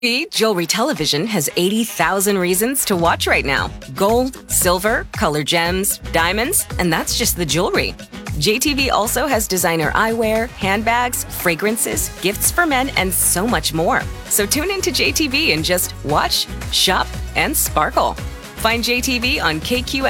Jewelry Television has 80,000 reasons to watch right now. Gold, silver, color gems, diamonds, and that's just the jewelry. JTV also has designer eyewear, handbags, fragrances, gifts for men, and so much more. So tune into JTV and just watch, shop, and sparkle. Find JTV on KQS.